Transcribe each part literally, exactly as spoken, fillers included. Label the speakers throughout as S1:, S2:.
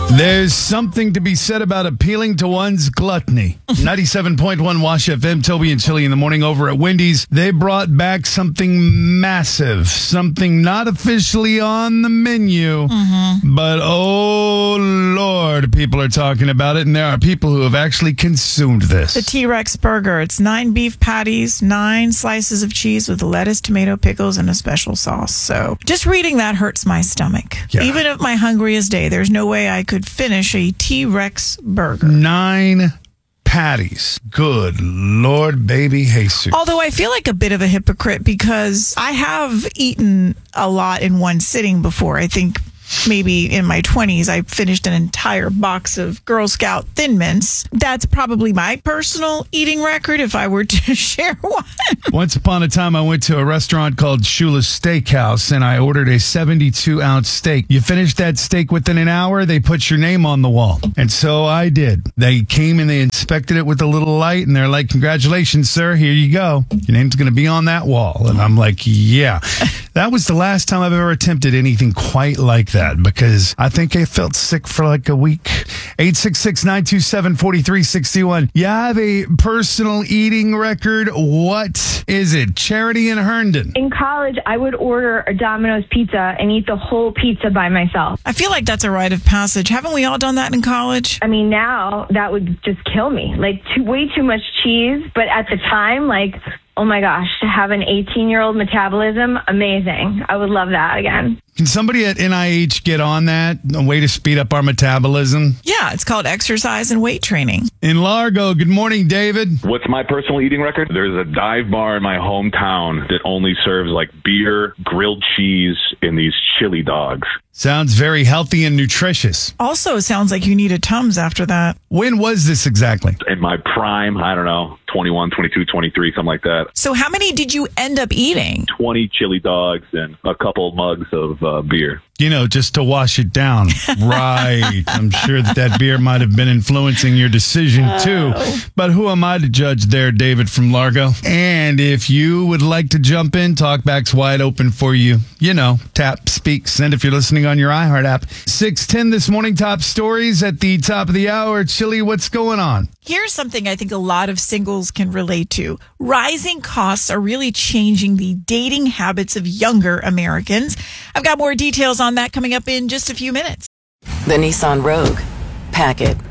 S1: There's something to be said about appealing to one's gluttony. ninety-seven point one Wash F M, Toby and Chili in the morning over at Wendy's. They brought back something massive, something not officially on the menu, mm-hmm. but oh Lord, people are talking about it, and there are people who have actually consumed this.
S2: The T-Rex burger. It's nine beef patties, nine slices of cheese with lettuce, tomato, pickles, and a special sauce. So just reading that hurts my stomach.
S1: Yeah.
S2: Even at my hungriest day, there's no way I could finish a T-Rex burger.
S1: Nine patties. Good Lord, baby Jesus.
S2: Although I feel like a bit of a hypocrite because I have eaten a lot in one sitting before. I think maybe in my twenties, I finished an entire box of Girl Scout Thin Mints. That's probably my personal eating record if I were to share one.
S1: Once upon a time, I went to a restaurant called Shula's Steakhouse, and I ordered a seventy-two ounce steak. You finish that steak within an hour, they put your name on the wall. And so I did. They came and they inspected it with a little light, and they're like, congratulations, sir, here you go. Your name's going to be on that wall. And I'm like, yeah. That was the last time I've ever attempted anything quite like that. That because I think I felt sick for like a week. eight six six, nine two seven, four three six one. You have a personal eating record. What is it? Charity in Herndon.
S3: In college, I would order a Domino's pizza and eat the whole pizza by myself.
S2: I feel like that's a rite of passage. Haven't we all done that in college?
S3: I mean, now that would just kill me. Like, too, way too much cheese. But at the time, like, oh my gosh, to have an eighteen-year-old metabolism, amazing. I would love that again.
S1: Can somebody at N I H get on that? A way to speed up our metabolism?
S2: Yeah, it's called exercise and weight training.
S1: In Largo, good morning, David.
S4: What's my personal eating record? There's a dive bar in my hometown that only serves like beer, grilled cheese, and these chili dogs.
S1: Sounds very healthy and nutritious.
S2: Also, it sounds like you need a Tums after that.
S1: When was this exactly?
S4: In my prime, I don't know, twenty-one, twenty-two, twenty-three, something like that.
S2: So how many did you end up eating?
S4: twenty chili dogs and a couple mugs of uh, beer.
S1: You know, just to wash it down. Right. I'm sure that that beer might have been influencing your decision, too.
S2: Oh.
S1: But who am I to judge there, David from Largo? And if you would like to jump in, Talkback's wide open for you. You know, tap, speak, send if you're listening on your iHeart app. six ten this morning, top stories at the top of the hour. Chili, what's going on?
S2: Here's something I think a lot of singles can relate to. Rising costs are really changing the dating habits of younger Americans. I've got more details on that coming up in just a few minutes.
S5: The Nissan Rogue. Pack it.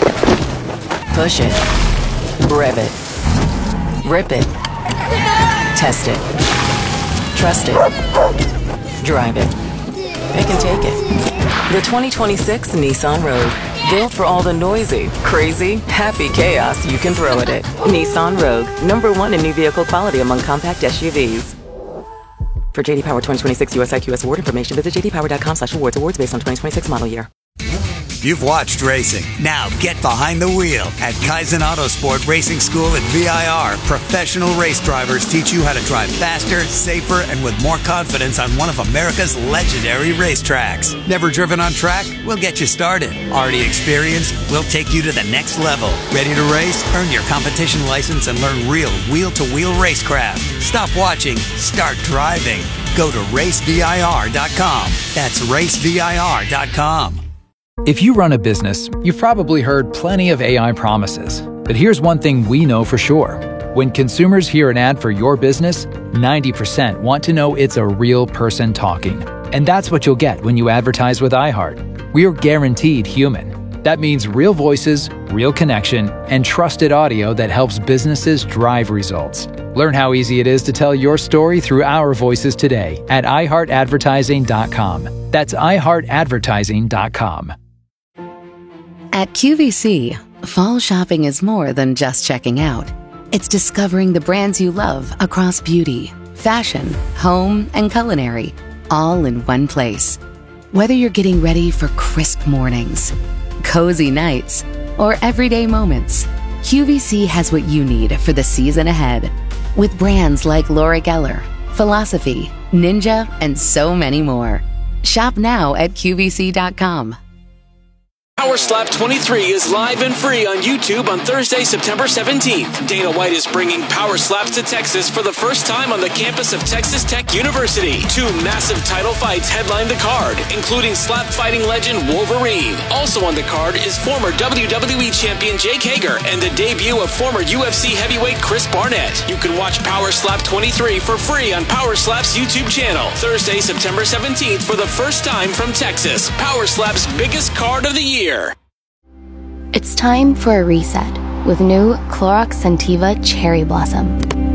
S5: Push it. Rev it. Rip it. Test it. Trust it. Drive it. Pick and take it. The twenty twenty-six Nissan Rogue. Built for all the noisy, crazy, happy chaos you can throw at it. Nissan Rogue. Number one in new vehicle quality among compact S U Vs. For J D Power twenty twenty-six U S I Q S award information, visit j d power dot com slash awards. Awards based on twenty twenty-six model year.
S6: You've watched racing. Now get behind the wheel at Kaizen Autosport Racing School at V I R. Professional race drivers teach you how to drive faster, safer, and with more confidence on one of America's legendary racetracks. Never driven on track? We'll get you started. Already experienced? We'll take you to the next level. Ready to race? Earn your competition license and learn real wheel-to-wheel racecraft. Stop watching. Start driving. Go to race V I R dot com. That's race V I R dot com.
S7: If you run a business, you've probably heard plenty of A I promises. But here's one thing we know for sure. When consumers hear an ad for your business, ninety percent want to know it's a real person talking. And that's what you'll get when you advertise with iHeart. We're guaranteed human. That means real voices, real connection, and trusted audio that helps businesses drive results. Learn how easy it is to tell your story through our voices today at i heart advertising dot com. That's i heart advertising dot com.
S8: At Q V C, fall shopping is more than just checking out. It's discovering the brands you love across beauty, fashion, home, and culinary, all in one place. Whether you're getting ready for crisp mornings, cozy nights, or everyday moments, Q V C has what you need for the season ahead. With brands like Laura Geller, Philosophy, Ninja, and so many more. Shop now at Q V C dot com.
S9: Power Slap twenty-three is live and free on YouTube on Thursday, September seventeenth. Dana White is bringing Power Slaps to Texas for the first time on the campus of Texas Tech University. Two massive title fights headline the card, including slap fighting legend Wolverine. Also on the card is former W W E champion Jake Hager and the debut of former U F C heavyweight Chris Barnett. You can watch Power Slap twenty-three for free on Power Slap's YouTube channel. Thursday, September seventeenth for the first time from Texas. Power Slap's biggest card of the year.
S10: It's time for a reset with new Clorox Scentiva Cherry Blossom.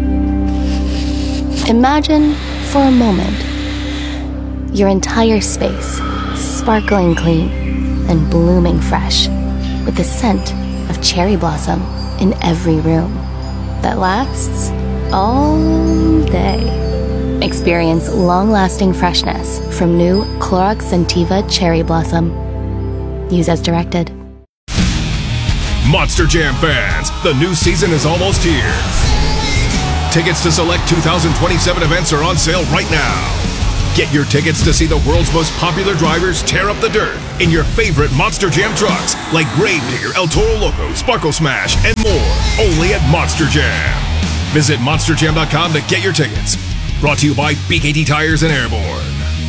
S10: Imagine, for a moment, your entire space sparkling clean and blooming fresh with the scent of cherry blossom in every room that lasts all day. Experience long-lasting freshness from new Clorox Scentiva Cherry Blossom. Use as directed.
S11: Monster Jam fans, the new season is almost here. Tickets to select two thousand twenty-seven events are on sale right now. Get your tickets to see the world's most popular drivers tear up the dirt in your favorite Monster Jam trucks like Gravedigger, El Toro Loco, Sparkle Smash, and more. Only at Monster Jam. Visit monster jam dot com to get your tickets. Brought to you by B K T Tires and Airborne.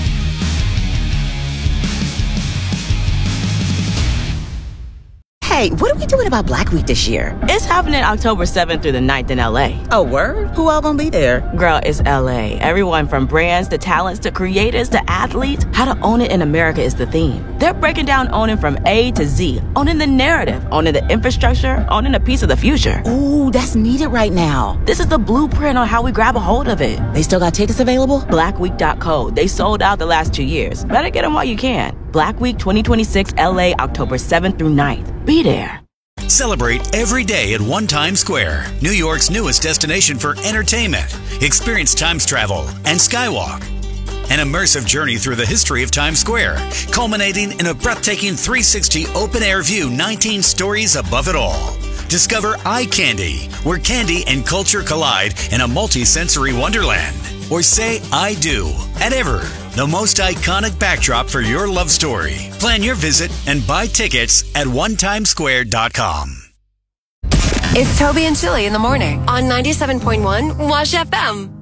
S12: Hey, what are we doing about Black Week this year?
S13: It's happening October seventh through the ninth in L A.
S12: Oh, word? Who all gonna be there?
S13: Girl, it's L A. Everyone from brands to talents to creators to athletes. How to own it in America is the theme. They're breaking down owning from A to Z. Owning the narrative, owning the infrastructure, owning a piece of the future.
S12: Ooh, that's needed right now.
S13: This is the blueprint on how we grab a hold of it.
S12: They still got tickets available?
S13: black week dot co. They sold out the last two years. Better get them while you can. Black Week twenty twenty-six L A, October seventh through ninth. Be there.
S6: Celebrate every day at One Times Square, New York's newest destination for entertainment. Experience Times travel and Skywalk. An immersive journey through the history of Times Square, culminating in a breathtaking three sixty open-air view nineteen stories above it all. Discover Eye Candy, where candy and culture collide in a multi-sensory wonderland. Or say I do at Ever, the most iconic backdrop for your love story. Plan your visit and buy tickets at one times square dot com.
S14: It's Toby and Chili in the morning on ninety-seven point one Wash F M.